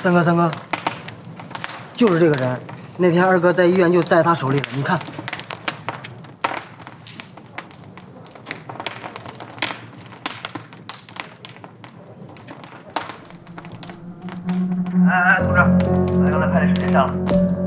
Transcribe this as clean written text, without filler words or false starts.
三哥，就是这个人。那天二哥在医院就在他手里了，你看。 哎，同志，刚才派的时间下了。